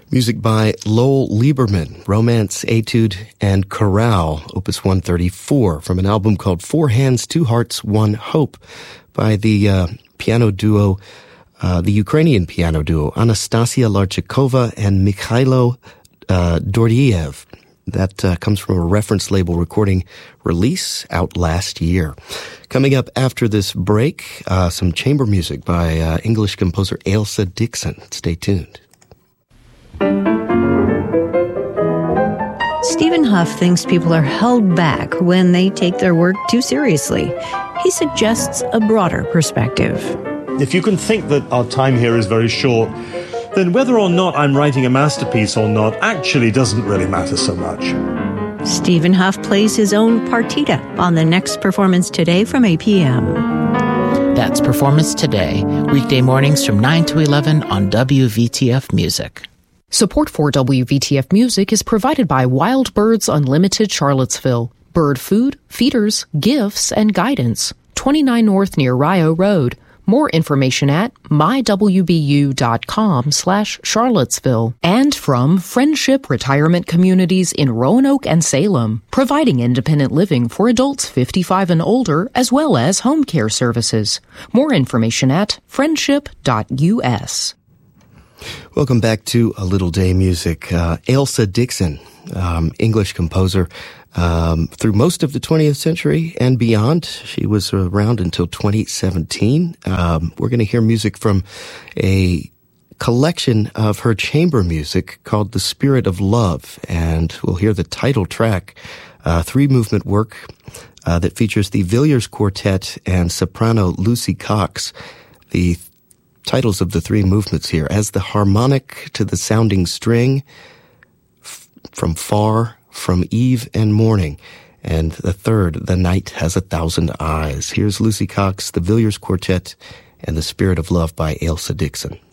Music by Lowell Lieberman, Romance, Etude, and Chorale, Opus 134, from an album called Four Hands, Two Hearts, One Hope, by the piano duo, the Ukrainian piano duo, Anastasia Larchikova and Mikhailo Dordiev. That comes from a reference label recording release out last year. Coming up after this break, some chamber music by English composer Ailsa Dixon. Stay tuned. Stephen Huff thinks people are held back when they take their work too seriously. He suggests a broader perspective. If you can think that our time here is very short, then whether or not I'm writing a masterpiece or not actually doesn't really matter so much. Stephen Huff plays his own partita on the next Performance Today from 8 p.m. That's Performance Today, weekday mornings from 9 to 11 on WVTF Music. Support for WVTF Music is provided by Wild Birds Unlimited Charlottesville. Bird food, feeders, gifts, and guidance. 29 North near Rio Road. More information at mywbu.com/Charlottesville. And from Friendship Retirement Communities in Roanoke and Salem, providing independent living for adults 55 and older, as well as home care services. More information at friendship.us. Welcome back to A Little Day Music. Ailsa Dixon, English composer, through most of the 20th century and beyond. She was around until 2017. We're going to hear music from a collection of her chamber music called The Spirit of Love, and we'll hear the title track, three-movement work that features the Villiers Quartet and soprano Lucy Cox. The titles of the three movements here: As the Harmonic to the Sounding String, From Far, From Eve and Morning, and the third, The Night Has a Thousand Eyes. Here's Lucy Cox, the Villiers Quartet, and The Spirit of Love by Ailsa Dixon.